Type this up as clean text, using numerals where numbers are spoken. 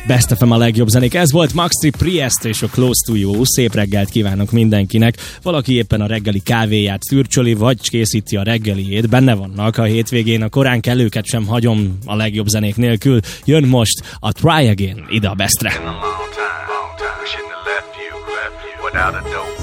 Best FM a legjobb zenék. Ez volt Maxi Priest és a Close to You. Szép reggelt kívánok mindenkinek. Valaki éppen a reggeli kávéját szürcsöli, vagy készíti a reggeliét. Benne vannak a hétvégén, a korán kellőket sem hagyom a legjobb zenék nélkül. Jön most a Try Again ide a Bestre.